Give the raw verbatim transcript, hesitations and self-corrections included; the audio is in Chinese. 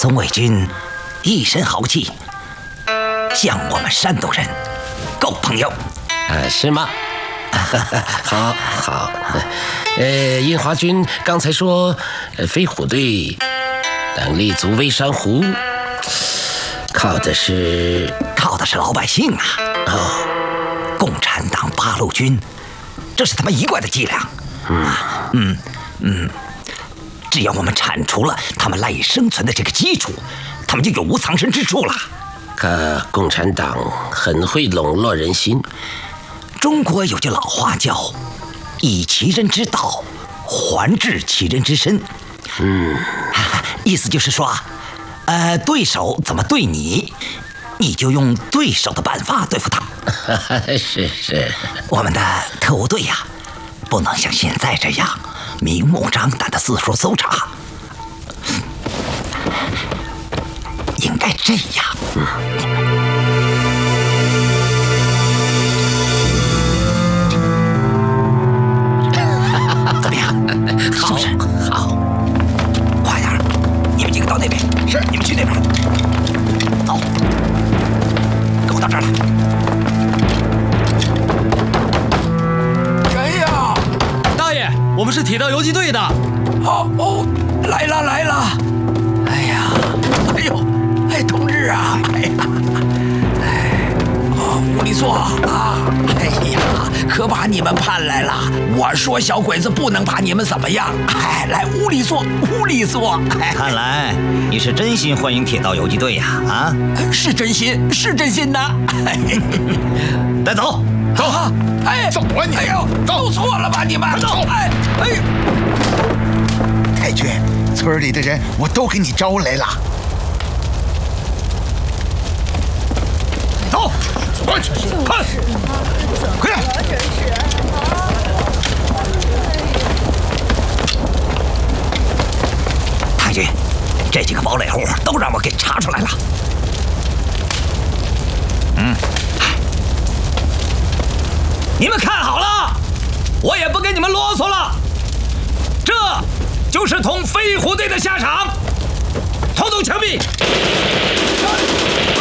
松卫军一身豪气，像我们山东人，够朋友。 啊，是吗？好，好。呃，印华军刚才说，呃，飞虎队能立足微山湖，靠的是靠的是老百姓啊！ 哦， 共产党八路军，这是他们一贯的伎俩。嗯嗯嗯，只要我们铲除了他们赖以生存的这个基础，他们就永无藏身之处了。 可共产党很会笼络人心。 中国有句老话叫“以其人之道，还治其人之身”。 嗯， 意思就是说，呃，对手怎么对你，你就用对手的办法对付他。 是是， 我们的特务队呀、啊，不能像现在这样明目张胆的四处搜查，应该这样。嗯。怎么样？是不是？ 好， 快点！你们几个到那边。 是， 你们去那边。走，跟我到这儿来。 谁呀？ 大爷，我们是铁道游击队的。 哦哦，来了来了！哎呀，哎呦，哎，同志啊，哎呀，哎，哦，吴立作啊，哎呀，可把你们盼来了。我说小鬼子不能把你们怎么样。哎，来，屋里坐，屋里坐。哎， 看来你是真心欢迎铁道游击队呀！啊， 是真心，是真心的。 带走， 走啊！哎， 走啊你！ 哎呦，走错了吧你们？ 走！ 哎哎， 太君，村里的人我都给你招来了。 走， 快去，看，快点！ 太君，这几个堡垒户都让我给查出来了。嗯，你们看好了，我也不跟你们啰嗦了，这就是同飞虎队的下场，统统枪毙！